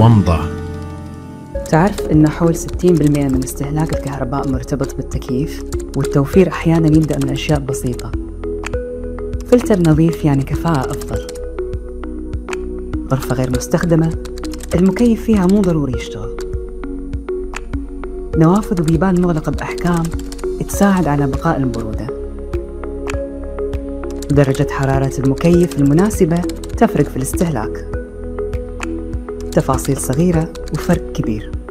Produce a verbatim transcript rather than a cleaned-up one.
ومضة. تعرف إن حول ستين بالمئة من استهلاك الكهرباء مرتبط بالتكييف، والتوفير أحياناً يبدأ من أشياء بسيطة. فلتر نظيف يعني كفاءة أفضل. غرفة غير مستخدمة المكيف فيها مو ضروري يشتغل. نوافذ وبيبان مغلقة بأحكام تساعد على بقاء البرودة. درجة حرارة المكيف المناسبة تفرق في الاستهلاك. تفاصيل صغيرة وفرق كبير.